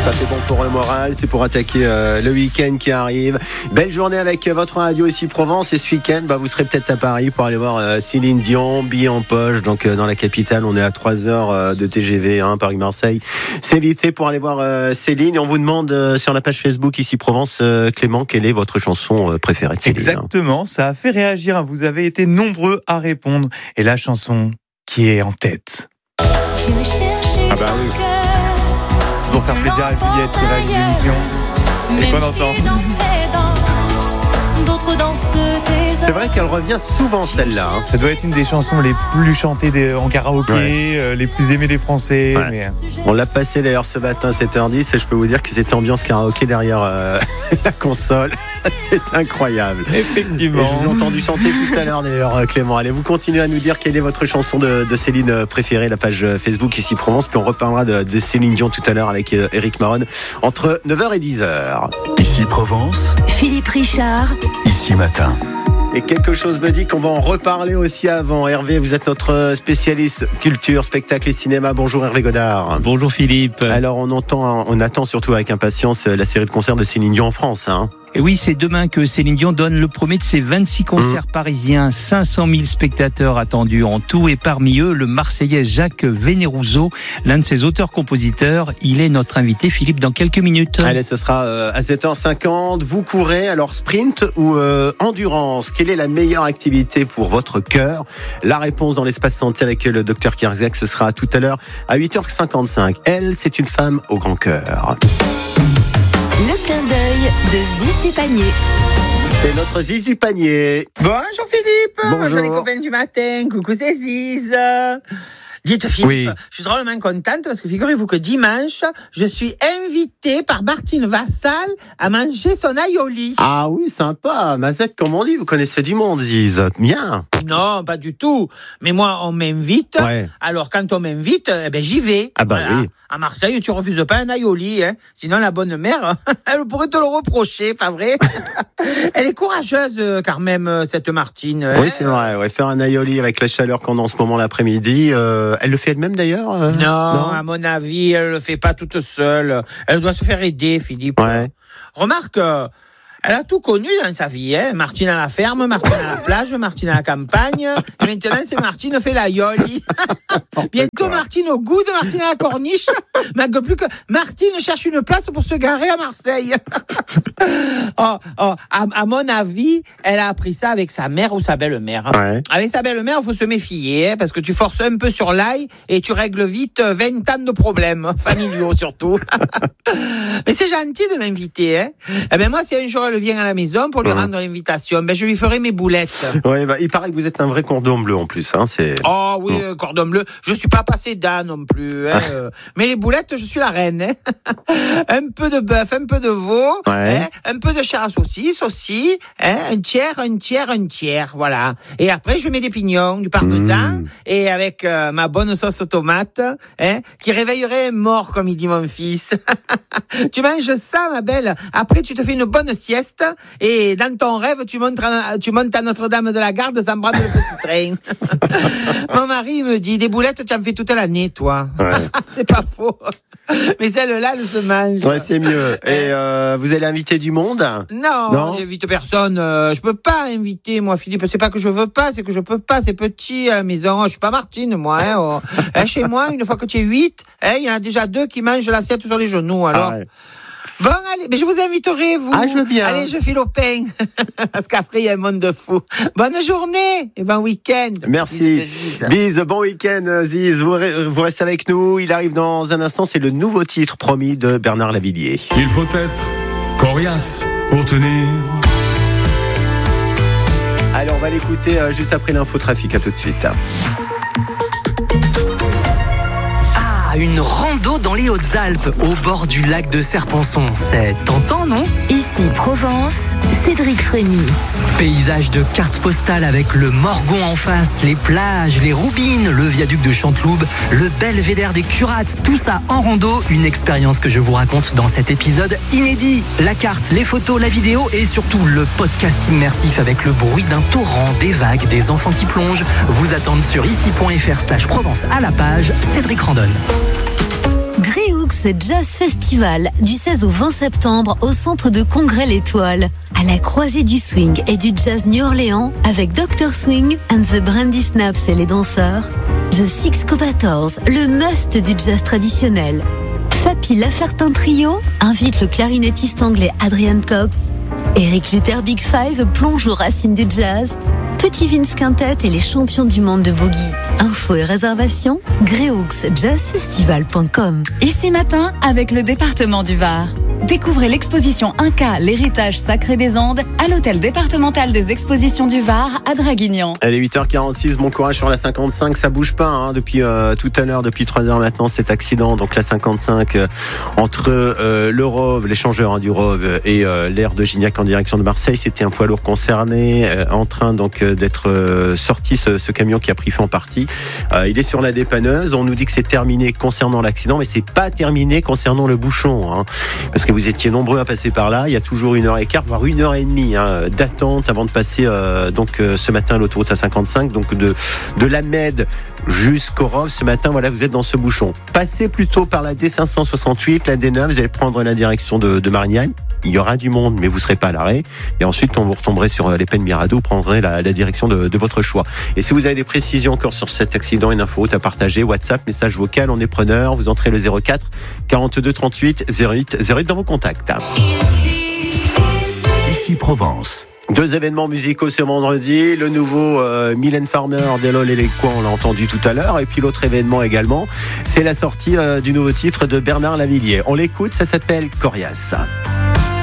Ça fait bon pour le moral, c'est pour attaquer le week-end qui arrive. Belle journée avec votre radio ici Provence. Et ce week-end, vous serez peut-être à Paris pour aller voir Céline Dion, billet en poche. Donc dans la capitale, on est à 3 heures de TGV, Paris-Marseille. C'est vite fait pour aller voir Céline. Et on vous demande sur la page Facebook ici Provence, Clément, quelle est votre chanson préférée de Céline? Exactement, ça a fait réagir. Vous avez été nombreux à répondre. Et la chanson qui est en tête. Ah bah oui. Pour faire plaisir à Juliette qui réalise l'émission. Et qu'on entend. C'est vrai qu'elle revient souvent celle-là. Ça doit être une des chansons les plus chantées en karaoké, les plus aimées des Français. Ouais. Mais... On l'a passé d'ailleurs ce matin 7h10 et je peux vous dire que c'était ambiance karaoké derrière la console. C'est incroyable. Effectivement. Et je vous ai entendu chanter tout à l'heure d'ailleurs, Clément. Allez, vous continuez à nous dire quelle est votre chanson de Céline préférée, la page Facebook ici Provence. Puis on reparlera de Céline Dion tout à l'heure avec Eric Maron entre 9h et 10h. Ici Provence, Philippe Richard, ici matin. Et quelque chose me dit qu'on va en reparler aussi avant. Hervé, vous êtes notre spécialiste culture, spectacle et cinéma. Bonjour Hervé Godard. Bonjour Philippe. Alors on attend surtout avec impatience la série de concerts de Céline Dion en France. Et oui, c'est demain que Céline Dion donne le premier de ses 26 concerts parisiens. 500 000 spectateurs attendus en tout. Et parmi eux, le Marseillais Jacques Veneruso, l'un de ses auteurs-compositeurs. Il est notre invité, Philippe, dans quelques minutes. Allez, ce sera à 7h50. Vous courez, alors sprint ou endurance? Quelle est la meilleure activité pour votre cœur? La réponse dans l'espace santé avec le docteur Kierzek, ce sera tout à l'heure à 8h55. Elle, c'est une femme au grand cœur. le clin d'œil de Ziz du panier. C'est notre Ziz du panier. Bonjour Philippe. Bonjour les copains du matin. Coucou, c'est Ziz. Dites Philippe, oui. Je suis drôlement contente parce que figurez-vous que dimanche, je suis invitée par Martine Vassal à manger son aioli. Ah oui, sympa. Mazette, comme on dit, vous connaissez du monde, Ziz. Bien. Non, pas du tout. Mais moi, on m'invite. Ouais. Alors, quand on m'invite, j'y vais. Ah bah voilà. oui. À Marseille, tu refuses pas un aioli, hein. Sinon, la bonne mère, elle pourrait te le reprocher, pas vrai? Elle est courageuse, quand même, cette Martine. Oui, c'est vrai. Ouais, faire un aioli avec la chaleur qu'on a en ce moment l'après-midi. Elle le fait elle-même d'ailleurs Non, à mon avis, elle le fait pas toute seule. Elle doit se faire aider, Philippe. Ouais. Remarque, elle a tout connu dans sa vie, hein. Martine à la ferme, Martine à la plage, Martine à la campagne. Et maintenant, c'est Martine fait l'aioli. Bientôt, Martine au goût de Martine à la corniche. Manque plus que Martine cherche une place pour se garer à Marseille. À mon avis, elle a appris ça avec sa mère ou sa belle-mère. Ouais. Avec sa belle-mère, il faut se méfier, hein, parce que tu forces un peu sur l'ail et tu règles vite 20 ans de problèmes, familiaux surtout. Mais c'est gentil de m'inviter, hein. Eh ben moi, si un jour elle vient à la maison pour lui rendre l'invitation, je lui ferai mes boulettes. Ouais, il paraît que vous êtes un vrai cordon bleu en plus, c'est. Oh oui, cordon bleu. Je suis pas passé d'âne non plus, hein. Mais les boulettes, je suis la reine, hein. Un peu de bœuf, un peu de veau, Ouais. hein. Un peu de chair à saucisse aussi, hein. Un tiers, voilà. Et après, je mets des pignons, du parmesan, et avec ma bonne sauce tomate, hein, qui réveillerait un mort, comme il dit mon fils. Tu manges ça, ma belle. Après, tu te fais une bonne sieste, et dans ton rêve, tu montes à Notre-Dame de la Garde sans prendre le petit train. Mon mari me dit, des boulettes, tu en fais toute l'année, toi. Ouais. C'est pas faux. Mais celle-là, elle se mange. Ouais, c'est mieux. Et vous allez inviter du monde? Non, j'invite personne. Je peux pas inviter, moi, Philippe. C'est pas que je veux pas, c'est que je peux pas. C'est petit à la maison. Je suis pas Martine, moi. Chez moi, une fois que tu es 8, il y en a déjà 2 qui mangent l'assiette sur les genoux. Alors. Ah ouais. Bon, allez, mais je vous inviterai, vous. Ah, je veux bien. Allez, je file au pain. Parce qu'après, il y a un monde de fou. Bonne journée et bon week-end. Merci. Ziz. Bise, bon week-end, Ziz. Vous restez avec nous. Il arrive dans un instant. C'est le nouveau titre promis de Bernard Lavilliers. Il faut être coriace pour tenir. Allez, on va l'écouter juste après l'infotrafic. À tout de suite. Une rando dans les Hautes-Alpes, au bord du lac de Serponçon. C'est tentant, non ? Ici Provence, Cédric Frémy. Paysage de cartes postales avec le Morgon en face, les plages, les Roubines, le viaduc de Chanteloube, le belvédère des Curates, tout ça en rando. Une expérience que je vous raconte dans cet épisode inédit. La carte, les photos, la vidéo et surtout le podcast immersif avec le bruit d'un torrent, des vagues, des enfants qui plongent vous attendent sur ici.fr/Provence à la page Cédric Randonne. Gréoux, Jazz Festival du 16 au 20 septembre au centre de congrès L'Étoile. À la croisée du swing et du jazz New Orleans avec Dr. Swing and the Brandy Snaps et les danseurs. The Six Cobators, le must du jazz traditionnel. Fapi Lafertin Trio invite le clarinettiste anglais Adrian Cox. Eric Luther Big Five plonge aux racines du jazz. Petit Vince Quintet et les champions du monde de boogie. Infos et réservations, greyhawksjazzfestival.com. Ici matin, avec le département du Var. Découvrez l'exposition Inca, l'héritage sacré des Andes, à l'hôtel départemental des expositions du Var à Draguignan. Allez, 8h46, bon courage sur la 55, ça bouge pas depuis tout à l'heure, depuis 3 heures maintenant, cet accident. Donc la 55 entre le Rove, l'échangeur du Rove et l'aire de Gignac en direction de Marseille. C'était un poids lourd concerné, en train donc d'être sorti, ce camion qui a pris feu en partie. Il est sur la dépanneuse. On nous dit que c'est terminé concernant l'accident, mais c'est pas terminé concernant le bouchon, parce que vous étiez nombreux à passer par là. Il y a toujours 1h15, voire 1h30 d'attente avant de passer ce matin l'autoroute A55, donc de la Med jusqu'au Rove. Ce matin, voilà, vous êtes dans ce bouchon. Passez plutôt par la D568, la D9, vous allez prendre la direction de Marignane. Il y aura du monde, mais vous ne serez pas à l'arrêt. Et ensuite, quand vous retomberez sur les Pennes Mirado, vous prendrez la direction de votre choix. Et si vous avez des précisions encore sur cet accident, une info à partager, WhatsApp, message vocal, on est preneur. Vous entrez le 04 42 38 08 08 dans vos contacts. Ici Provence. 2 événements musicaux ce vendredi, le nouveau Mylène Farmer d'Elol et les Coins, on l'a entendu tout à l'heure, et puis l'autre événement également, c'est la sortie du nouveau titre de Bernard Lavilliers. On l'écoute, ça s'appelle Coriace.